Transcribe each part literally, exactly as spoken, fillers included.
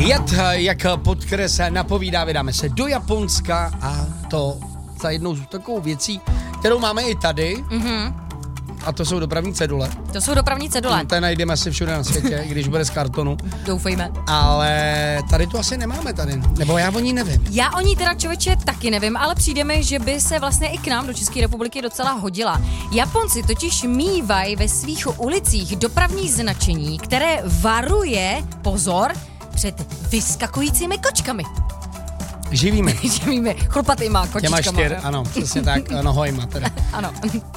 Jet, jak podkres napovídá, vydáme se do Japonska a to za jednou z takovou věcí, kterou máme i tady. Mm-hmm. A to jsou dopravní cedule. To jsou dopravní cedule. To najdeme asi všude na světě, když bude z kartonu. Doufejme. Ale tady to asi nemáme tady, nebo já o ní nevím. Já o ní teda, člověče, taky nevím, ale přijde mi, že by se vlastně i k nám do České republiky docela hodila. Japonci totiž mívají ve svých ulicích dopravní značení, které varuje, pozor, před vyskakujícími kočkami. Živými. Živými, chlupatýma kočičkama. Těma štěr, ano, přesně tak, nohojma teda. Ano.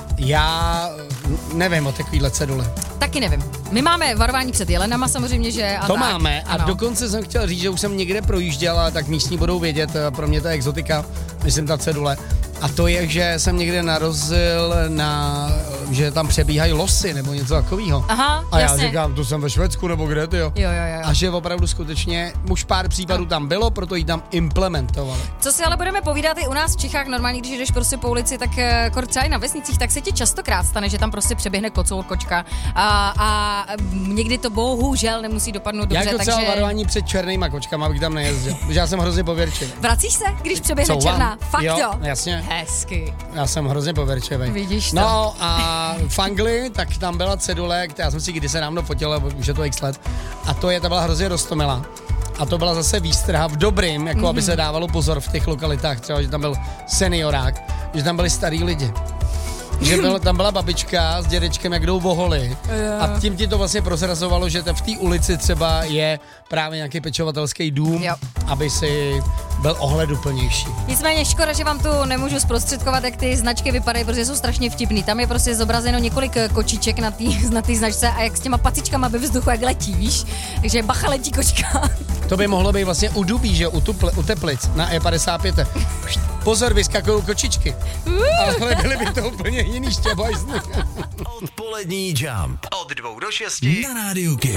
Já nevím o takovýhle cedule. Taky nevím. My máme varování před jelenama samozřejmě, že? A to tak. máme a ano. dokonce jsem chtěl říct, že už jsem někde projížděl a tak místní budou vědět, pro mě to je exotika, myslím ta cedule. A to je, že jsem někde narazil na, že tam přebíhají losy nebo něco takového. Aha, a já jasně. říkám, to jsem ve Švédsku nebo kde, ty jo? Jo, jo, jo. A že opravdu skutečně už pár případů tam bylo, proto ji tam implementovali. Co si ale budeme povídat i u nás v Čechách, normálně, když jdeš prostě po ulici, tak třeba i na vesnicích, tak se ti častokrát stane, že tam prostě přeběhne kocour, kočka a, a někdy to bohužel nemusí dopadnout dobře, Já takže... Já varování před černýma kočkama, abych tam nejezdil, protože já jsem hrozně pověrčivý. Vracíš se, když přeběhne Co černá? vám? Fakt jo? Jo, jasně. Hezky. Já jsem hrozně pověrčivý. Vidíš to. No a v Anglii, tak tam byla cedule, která jsem si kdysi dávno fotil, už je to x let, a to je, ta byla hrozně roztomilá. A to byla zase výstraha v dobrým, jako mm-hmm. aby se dávalo pozor v těch lokalitách, třeba, že tam byl seniorák, že tam byli starý lidi. Že byl, tam byla babička s dědečkem, jak jdou voholi. A tím ti to vlastně prozrazovalo, že v té ulici třeba je právě nějaký pečovatelský dům, jo. aby si byl ohleduplnější. Nicméně škoda, že vám tu nemůžu zprostředkovat, jak ty značky vypadají, protože jsou strašně vtipný. Tam je prostě zobrazeno několik kočiček na té na značce a jak s těma pacičkama ve vzduchu, jak letí, víš? Takže bacha, letí kočka. To by mohlo být vlastně u Dubí, že u, tuple, u Teplic na E padesát pět. Pozor, vyskakují kočičky. Ale byly by to úplně jiný štěbajzny. Odpolední Jump od dvou do šesti na Rádiu Kiss.